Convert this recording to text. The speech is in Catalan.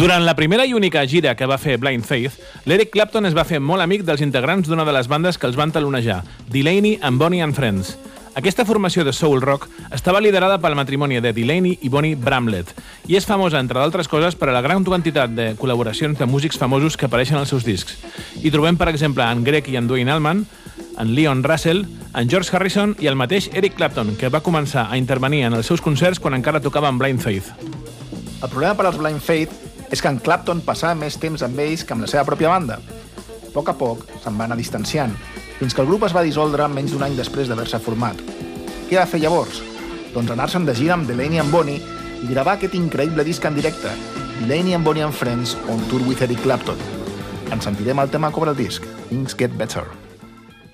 Durant la primera i única gira que va fer Blind Faith, l'Eric Clapton es va fer molt amic dels integrants d'una de les bandes que els van talonejar, Delaney and Bonnie and Friends. Aquesta formació de soul rock estava liderada pel matrimoni de Delaney i Bonnie Bramlett i és famosa, entre d'altres coses, per a la gran quantitat de col·laboracions de músics famosos que apareixen als seus discs. Hi trobem, per exemple, en Greg i en Dwayne Allman, en Leon Russell, en George Harrison i el mateix Eric Clapton, que va començar a intervenir en els seus concerts quan encara tocava amb Blind Faith. El problema per als Blind Faith és que en Clapton passava més temps amb ells que amb la seva pròpia banda. A poc se'n va anar distanciant, fins que el grup es va dissoldre menys d'un any després d'haver-se format. Què va fer llavors? Doncs anar-se'n de gira amb Delaney and Bonnie i gravar aquest increïble disc en directe, Delaney and Bonnie and Friends on Tour with Eric Clapton. En sentirem el tema que obre el disc, Things Get Better.